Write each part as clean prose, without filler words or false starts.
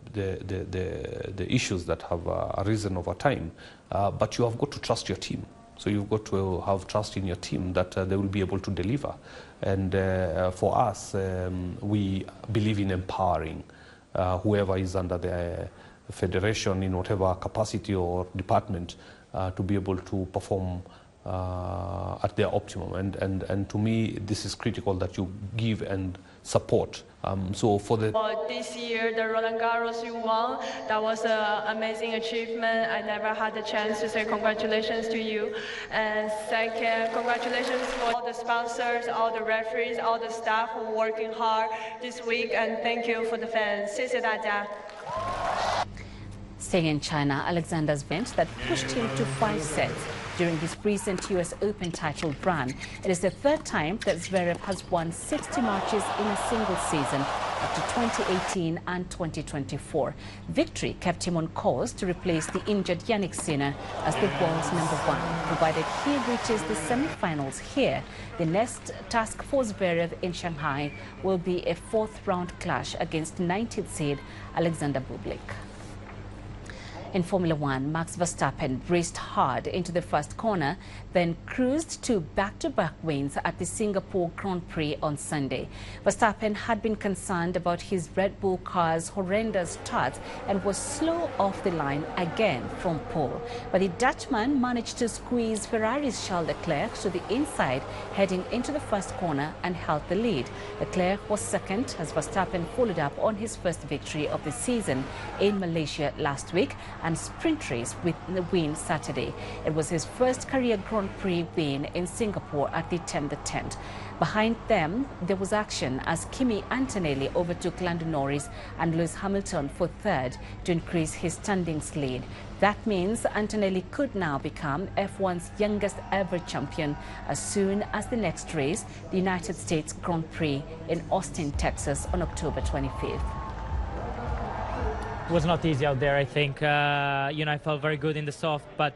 the issues that have arisen over time. But you have got to trust your team. So you've got to have trust in your team that they will be able to deliver. And for us, we believe in empowering whoever is under the federation in whatever capacity or department to be able to perform at their optimum. And to me, this is critical that you give and support. So for this year, the Roland Garros you won, that was an amazing achievement. I never had the chance to say congratulations to you. And second, congratulations for all the sponsors, all the referees, all the staff who are working hard this week. And thank you for the fans. 谢谢大家. Staying in China, Alexander's event that pushed him to 5 sets during his recent US Open title run. It is the third time that Zverev has won 60 matches in a single season after 2018 and 2024. Victory kept him on course to replace the injured Yannick Sinner as the world's #1. Provided he reaches the semi-finals here, the next task for Zverev in Shanghai will be a 4th-round clash against 19th seed Alexander Bublik. In Formula One, Max Verstappen raced hard into the first corner, then cruised to back-to-back wins at the Singapore Grand Prix on Sunday. Verstappen had been concerned about his Red Bull car's horrendous start and was slow off the line again from pole. But the Dutchman managed to squeeze Ferrari's Charles Leclerc to the inside, heading into the first corner and held the lead. Leclerc was second as Verstappen followed up on his first victory of the season in Malaysia last week and sprint race with the win Saturday. It was his first career Grand Prix win in Singapore at the 10th. Behind them, there was action as Kimi Antonelli overtook Lando Norris and Lewis Hamilton for third to increase his standings lead. That means Antonelli could now become F1's youngest ever champion as soon as the next race, the United States Grand Prix in Austin, Texas on October 25th. It was not easy out there, I think. I felt very good in the soft, but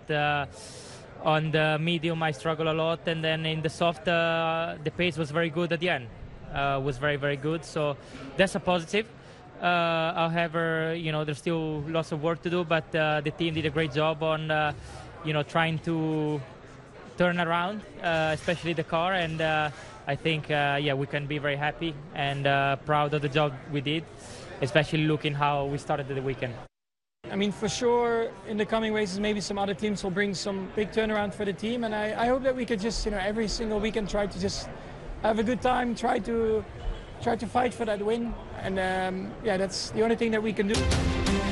on the medium I struggled a lot, and then in the soft the pace was very good at the end. Was very, very good, so that's a positive. However, there's still lots of work to do, but the team did a great job on trying to turn around, especially the car, and I think we can be very happy and proud of the job we did, especially looking how we started the weekend. I mean, for sure, in the coming races, maybe some other teams will bring some big turnaround for the team, and I hope that we could just, every single weekend try to just have a good time, try to fight for that win, and that's the only thing that we can do.